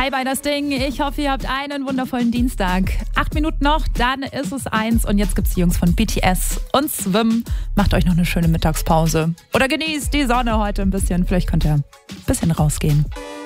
Hi bei das Ding. Ich hoffe, ihr habt einen wundervollen Dienstag. 8 Minuten noch, dann ist es 1 und jetzt gibt's die Jungs von BTS und Swim. Macht euch noch eine schöne Mittagspause. Oder genießt die Sonne heute ein bisschen. Vielleicht könnt ihr ein bisschen rausgehen.